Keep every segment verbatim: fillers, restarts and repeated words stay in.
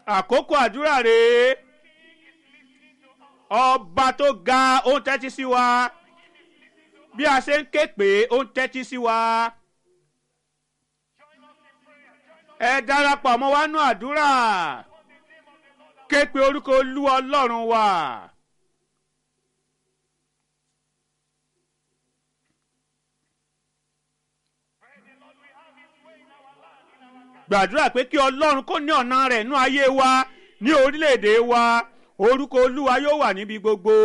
àkókò àdúrà rèé ọba tó ga ó ń tẹ́tí sí wa bí a ṣe ń ké pé ó ń tẹ́tí sí wa ẹ darapọ̀ mọ́ wa nú àdúrà ké pe orúkọ Olúwa Ọlọ́run wa. gbàdúrà pé kí Ọlọ́run kó ní ọ̀nà rẹ̀ nú ayé wa ní orílẹ̀-èdè wa orúkọ Olúwa yóò wà níbi gbogbo.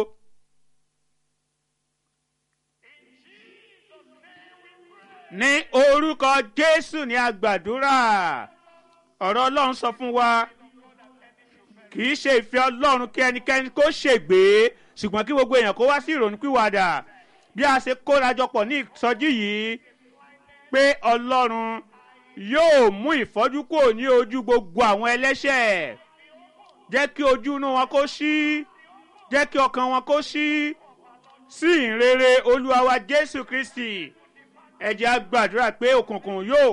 ní orúkọ Jésù ní a gbàdúrà ọ̀rọ̀ Ọlọ́run sọ fún wa kì í ṣe ìfẹ́ Ọlọ́run kí ẹnikẹ́ni kó ṣègbé ṣùgbọ́n kí gbogbo èèyàn kó wá sí ìrònúpìwàdà bí a ṣe kórajọpọ̀ ní ìsọjí yìí pé Ọlọ́run yóò mú ìfọ́jú kúrò ní ojú gbogbo àwọn ẹlẹ́ṣẹ̀ jẹ́ kí ojú inú wọn kó ṣí jẹ́ kí ọkàn wọn kó ṣí sí ìrere Olúwa wa Jésù Kristi ẹ jẹ́ á gbàdúrà pé òkùnkùn yóò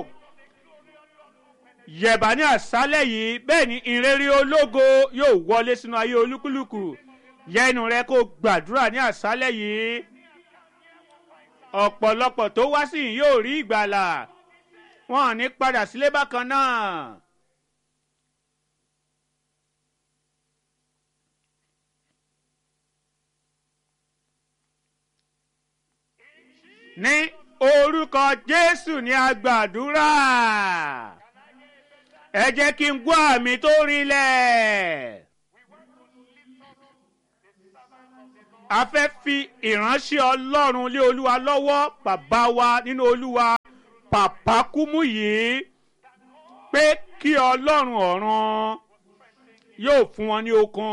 yẹ̀bá ní àṣálẹ̀ yìí bẹ́ẹ̀ ni ìrere ológo yóò wọlé sínú ayé olúkúlùkù yẹnu rẹ kó gbàdúrà ní àṣálẹ̀ yìí ọ̀pọ̀lọpọ̀ tó wá sí yìí yóò rí ìgbàlà wọn ò ní padà sílé bákan náà. ní orúkọ Jésù ní a gbàdúrà ẹ jẹ́ kí n gbọ́ àmì tó rinlẹ̀. a fẹ́ fi ìránṣẹ́ Ọlọ́run lé Olúwa lọ́wọ́ bàbá wa nínú Olúwa Pàpá Kúmúyì pé kí Ọlọ́run ọ̀run yóò fún wọn ní okun.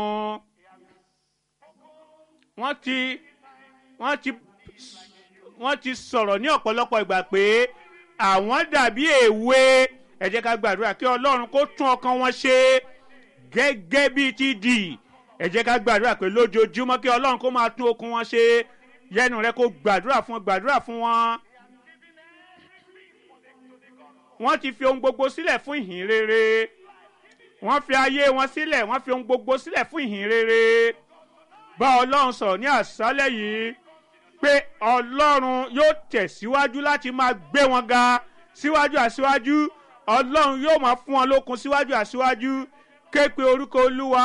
wọ́n ti wọ́n ti wọ́n ti sọ̀rọ̀ ní ọ̀pọ̀lọpọ̀ ìgbà pé àwọn dàbí èwe ẹ jẹ́ ká gbàdúrà kí Ọlọ́run kó tún ọkàn wọn ṣe gẹ́gẹ́ bí ti dì ẹ jẹ́ ká gbàdúrà pé lójoojúmọ́ kí Ọlọ́run kó máa tún okun wọn ṣe yẹnu rẹ kó gbàdúrà fún gbàdúrà fún wọn. wọ́n ti fi ohun gbogbo sílẹ̀ fún ìhìn rere wọ́n fi ayé wọn sílẹ̀ wọ́n fi ohun gbogbo sílẹ̀ fún ìhìn rere bá Ọlọ́run sọ̀rọ̀ ní àṣálẹ̀ yìí pé Ọlọ́run yóò tẹ̀síwájú láti máa gbé wọn ga síwájú àsíwájú Ọlọ́run yóò máa fún wọn lókun síwájú àsíwájú ké pe orúkọ Olúwa.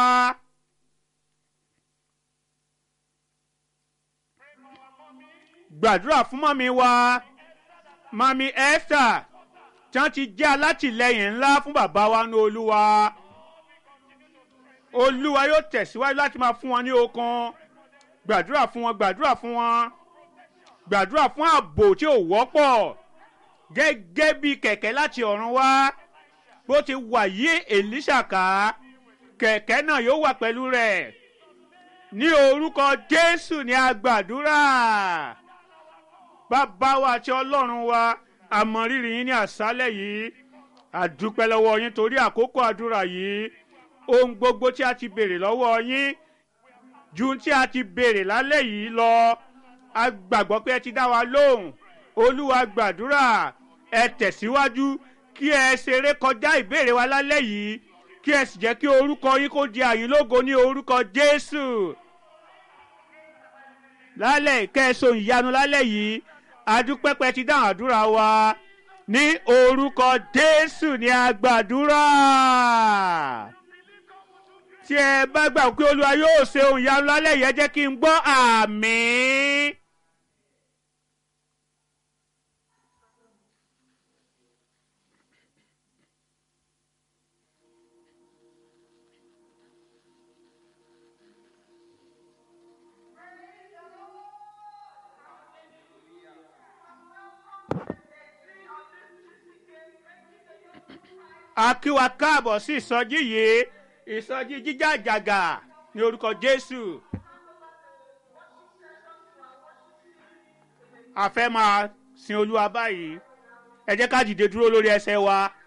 gbàdúrà fún mọ́mí wa mọ́mí Esther tí wọ́n ti jẹ́ alátìlẹyìn ńlá fún bàbá wa ní Olúwa Olúwa yóò tẹ̀síwájú láti máa fún wọn ní okun gbàdúrà fún wọn gbàdúrà fún wọn gbàdúrà fún ààbò tí ò wọ́pọ̀ gẹ́gẹ́ bí kẹ̀kẹ́ láti ọ̀run wá bó ti wà yí Èlíṣà ká kẹ̀kẹ́ náà yóò wà pẹ̀lú rẹ̀ ní orúkọ Jésù ní a gbàdúrà bàbá wa àti Ọlọ́run wa àmọ̀rírì yín ní àṣálẹ̀ yìí àdúpẹ́ lọ́wọ́ yín torí àkókò àdúrà yìí ohun gbogbo tí a ti béèrè lọ́wọ́ yín ju tí a ti béèrè lálẹ́ yìí lọ a gbàgbọ́ pé ẹ ti dá wa lóhùn Olúwa gbàdúrà ẹ tẹ̀síwájú kí ẹ ṣeré kọjá ìbéèrè wa lálẹ́ yìí kí ẹ sì jẹ́ kí orúkọ yín kó di àyìnlógo ní orúkọ Jésù lálẹ́ kẹ́ẹ̀sọ̀ ìyanu lálẹ́ yìí adúpẹ́pẹ́ ti dáhùn àdúrà wa ní orúkọ Jésù ní a gbàdúrà tí ẹ bá gbà pé Olúwa yóò ṣe ohun ìyanu lálẹ́ yìí ẹ jẹ́ kí n gbọ́ àmín. a kí wa káàbọ̀ sí ìsọjí yìí ìsọjí jíjà àjàgà ní orúkọ Jésù. a fẹ́ máa sin Olúwa báyìí ẹ jẹ́ ká dìde dúró lórí ẹsẹ̀ wa.